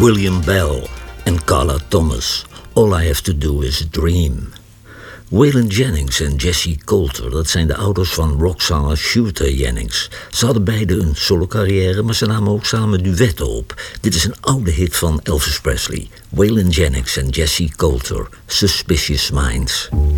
William Bell en Carla Thomas. All I Have to Do Is Dream. Waylon Jennings en Jessie Coulter, dat zijn de ouders van rockzanger Shooter Jennings. Ze hadden beide een solo-carrière, maar ze namen ook samen duetten op. Dit is een oude hit van Elvis Presley. Waylon Jennings en Jessie Coulter, Suspicious Minds.